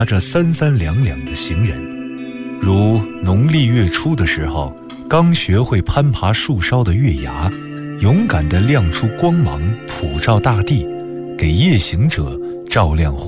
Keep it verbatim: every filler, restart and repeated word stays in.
着三三两两的行人，如农历月初的时候，刚学会攀爬树梢的月牙，勇敢地亮出光芒，普照大地，给夜行者照亮